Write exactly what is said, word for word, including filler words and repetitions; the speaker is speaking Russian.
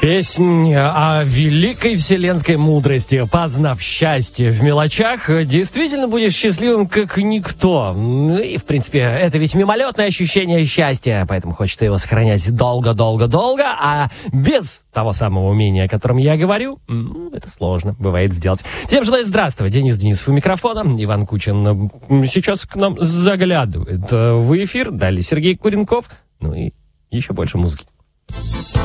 Песня о великой вселенской мудрости. Познав счастье в мелочах, действительно будешь счастливым, как никто. И, в принципе, это ведь мимолетное ощущение счастья, поэтому хочется его сохранять долго-долго-долго, а без того самого умения, о котором я говорю, это сложно бывает сделать. Всем желаю здравствовать. Денис Денисов у микрофона. Иван Кучин сейчас к нам заглядывает в эфир. Далее Сергей Куренков. Ну и еще больше музыки.